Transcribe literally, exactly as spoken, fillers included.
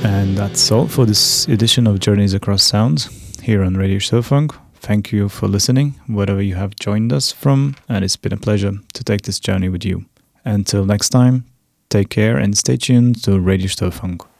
And that's all for this edition of Journeys Across Sounds here on Radio Stofunk. Thank you for listening, wherever you have joined us from, and it's been a pleasure to take this journey with you. Until next time, take care and stay tuned to Radio Stofunk.